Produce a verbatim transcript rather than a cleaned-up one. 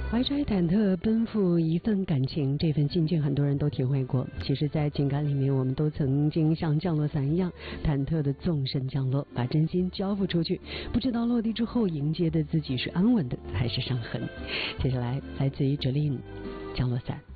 怀揣忐忑奔赴一份感情，这份心境很多人都体会过。其实在情感里面，我们都曾经像降落伞一样忐忑的纵身降落，把真心交付出去，不知道落地之后迎接的自己是安稳的还是伤痕。接下来来自于哲令降落伞。